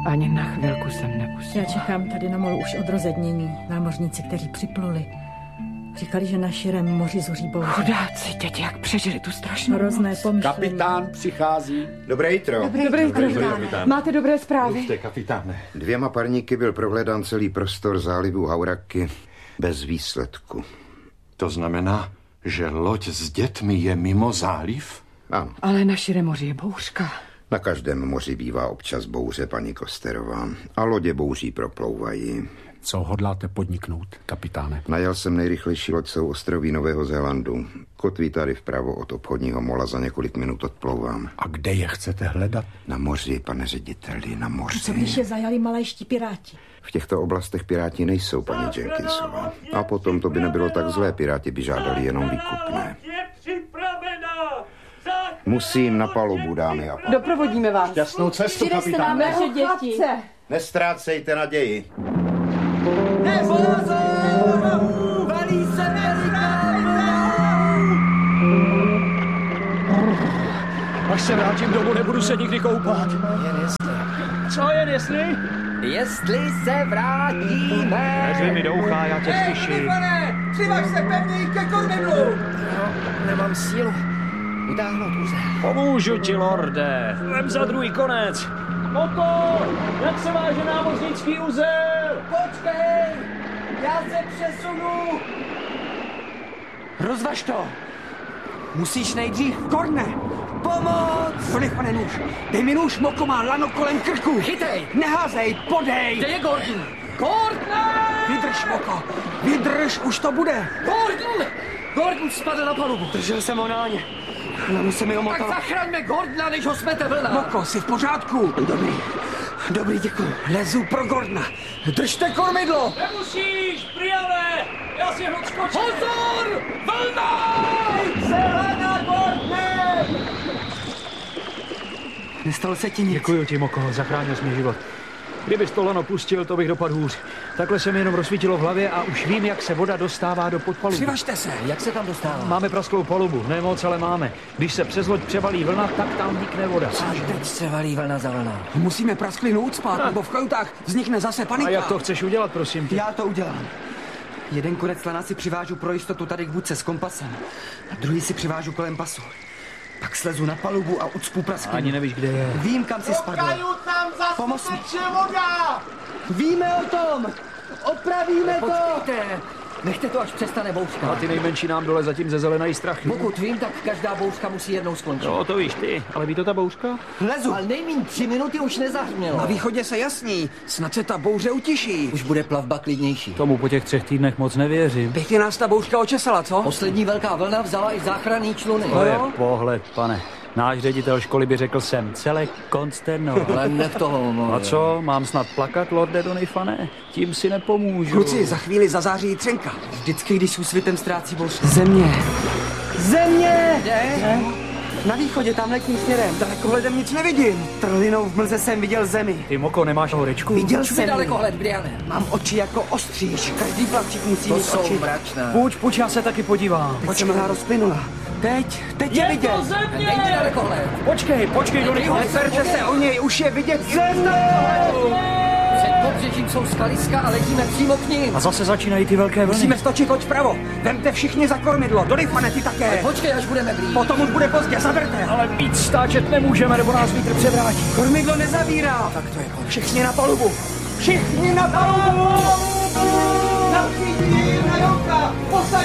Ani na chvilku jsem nepustila. Já čekám tady na molu už od rozednění. Námořníci, kteří připluli, říkali, že na širém moři zuří bouře. Chudáci, děti, jak přežili tu strašnou hrozné pomyšlení. Kapitán přichází. Dobré jitro. Dobré jitro. Máte dobré zprávy? Mluvte, kapitáne. 2 parníky byl prohledán celý prostor zálivu Hauraky bez výsledku. To znamená, že loď s dětmi je mimo záliv? Ano. Ale na širém moři je bouřka. Na každém moři bývá občas bouře, paní Kosterová. A lodě bouří proplouvají. Co hodláte podniknout, kapitáne? Najal jsem nejrychlejší loď souostroví Nového Zélandu. Kotví tady vpravo od obchodního mola, za několik minut odplouvám. A kde je chcete hledat? Na moři, pane řediteli, na moři. Co když je zajali malajští piráti? V těchto oblastech piráti nejsou, paní Jenkinsová. A potom to by nebylo tak zlé, piráti by žádali jenom výkupné. Musím na palubu, dámy a pánové. Doprovodíme vás. Šťastnou cestu, Přidejte nám naše děti. Nestrácejte naději. Valí se Až se vrátím domů, nebudu se nikdy koupat. Jen jestli. Co jen jestli? Jestli se vrátíme. Neři mi do ucha, já tě slyším. Pane, přivaž se pevněji ke kormidlu. No, nemám sílu utáhnout uzel. Pomůžu ti, lorde. Vem za druhý konec. Motor, jak se váže námořnický uzel? Počkej, já se přesunu. Rozvaž to. Musíš nejdřív. Korne! Pomoc! Donech, pane nůž! Dej mi nůž, Moko má lano kolem krku! Chytej! Neházej, podej! Kde je Gordon? Gordon! Vydrž, Moko! Vydrž, už to bude! Gordon! Gordon spadl na palubu. Držel jsem ho na ně. Hlanu se mi o Tak motor. zachraňme Gordona, než ho smete vlna. Moko, jsi v pořádku? Dobrý. Dobrý, děkuji. Lezu pro Gordona. Držte kormidlo! Nemusíš, Briane! Já si hned skočím. Pozor! Vlna! Zelena, Gordone! Nestalo se ti nic. Děkuji ti, Moko, zachránil jsi mi život. Kdybys to lano pustil, to bych dopadl hůř. Takhle se mi jenom rozsvítilo v hlavě a už vím, jak se voda dostává do podpalubu. Přivažte se. Jak se tam dostává? Máme prasklou palubu, ne moc, ale máme. Když se přes loď převalí vlna, tak tam vnikne voda. Až teď se valí vlna za vlnou. Musíme prasklinu ucpat, nebo v kajutách vznikne zase panika. A jak to chceš udělat, prosím tě? Já to udělám. Jeden konec lana si přivážu pro jistotu tady k vůdce s kompasem. A druhý si přivážu kolem pasu. Pak slezu na palubu a ucpu prasklinu. Ani nevíš, kde je. Vím, kam si spadl. Pomoz mi. voda! Víme o tom! Opravíme to! Počkejte! Nechte to, až přestane bouřka. A ty nejmenší nám dole zatím ze zelenají strachy. Pokud vím, tak každá bouřka musí jednou skončit. No, to víš ty, ale ví to ta bouřka? Lezu! Ale nejmíň 3 minuty už nezahřmělo. Na východě se jasní, snad se ta bouře utiší. Už bude plavba klidnější. Tomu po těch 3 týdnech moc nevěřím. Pěkně nás ta bouřka očesala, co? Poslední velká vlna vzala i záchranný čluny. To je pohled, pane. Náš ředitel školy by řekl jsem celé konsternoval. Ale nech toho, no. A co, mám snad plakat, lorde Donifane? Tím si nepomůžu. Kluci, za chvíli zazáří třenka. Vždycky, když s úsvitem ztrácí bouřka. Země! Země! Kde? Na východě, tam letním směrem. Dalekohledem nic nevidím. Trlinou v mlze jsem viděl zemi. Ty, Moko, nemáš horečku? Viděl Čuj jsem ji. dalekohled, Briane. Mám oči jako ostříž. Každý plavčík musí To mít jsou oči. mračná. Půjď, já se taky podívám. Teď se mlha rozplynula. Teď je vidět. Není dalekohled. Počkej, Donifane. Neperte se o něj, už je vidět. Země! Před pobřežím jsou skaliska a letíme přímo k ním. A zase začínají ty velké vlny. Musíme stočit loď vpravo. Vemte všichni za kormidlo. Donifane, ty také. Počkej, až budeme blíž. Potom už bude pozdě, zaberte. Ale víc stáčet nemůžeme, nebo nás vítr převrátí. Kormidlo nezavírá. Tak to je konec. Všichni na palubu. Všichni na palubu!